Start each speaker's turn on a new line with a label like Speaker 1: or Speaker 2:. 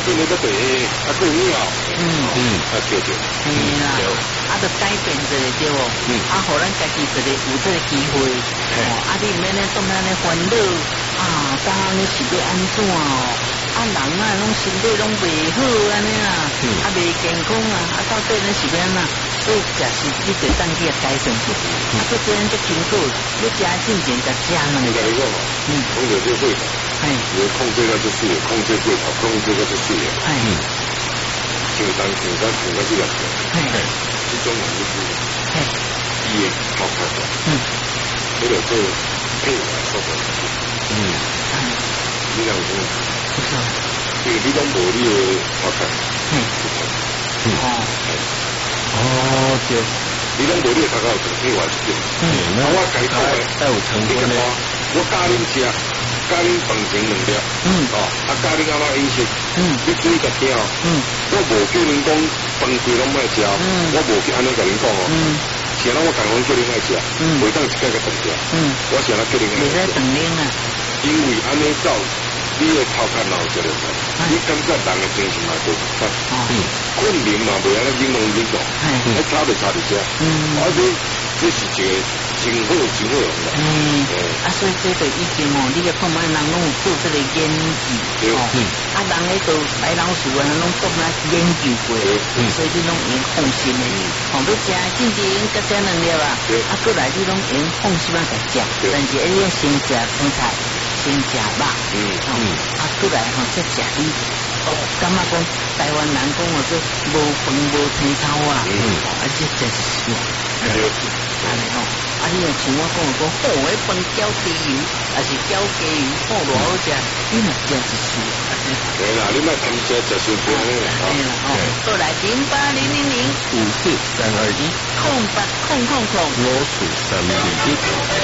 Speaker 1: 变你要对，啊，够鸟，啊，对对，
Speaker 2: 啦，啊，就改变一个对不？啊，互咱家己一个有这个机会，啊，你免咧当咱咧烦恼，啊，当你是要安怎哦？啊，人啊，拢身体拢袂好安尼啦，啊，袂健康啊，啊，到底咱是要安怎？所以假是你得当去改善自己，啊，这这样就辛苦，你加进前甲加呢。
Speaker 1: 你讲嘛，控制这胃口，有控制到这事业，控制胃口，控制到这事业，简单这样子，这种人就是伊会靠开的，这个做配合做的，你讲什么？因为你拢无你的靠开，
Speaker 3: 对。
Speaker 1: 你拢无你头壳做另外一点，我改做的，
Speaker 3: 有成功的。
Speaker 1: 我教恁吃，教恁饭前2粒，啊教恁安怎饮食，你注意个听哦，我无叫恁讲饭规拢莫吃，我无去安尼甲恁讲哦，是安怎我讲叫恁爱吃，袂当一摆个断掉，我是安怎叫恁爱吃，因为安尼走，你的头壳脑这个，你感觉人的精神嘛都不错，困眠嘛袂安尼忍动，还差就差伫遮，而且这是一个真好用的。
Speaker 2: 啊，所以这个已经哦，你个看卖人拢有做这个研究，啊，人迄个白老鼠啊，拢做那研究过，所以你拢用放心的。要食进前甲食2粒啊，啊，过来你拢用放心啊甲食，但是你要先食青菜，先食肉，啊，过来再食你。感觉讲台湾人讲我说无饭无青草啊，而且真是是，安尼吼，啊你像我讲好诶饭搅猪油，还是搅鸡油，好偌好食，你嘛真是是。
Speaker 1: 对啦，你莫贪食食伤多啦。
Speaker 2: 对啦，过来0800054321，0800555321。